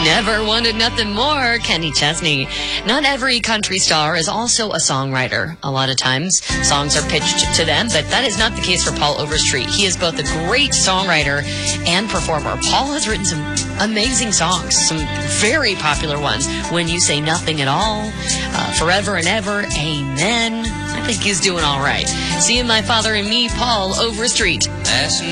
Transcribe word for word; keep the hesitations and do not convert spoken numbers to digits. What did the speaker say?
Never Wanted Nothing More, Kenny Chesney. Not every country star is also a songwriter. A lot of times, songs are pitched to them, but that is not the case for Paul Overstreet. He is both a great songwriter and performer. Paul has written some amazing songs, some very popular ones. When You Say Nothing at All, uh, Forever and Ever, Amen. I think he's doing all right. Seeing My Father and Me, Paul Overstreet. Last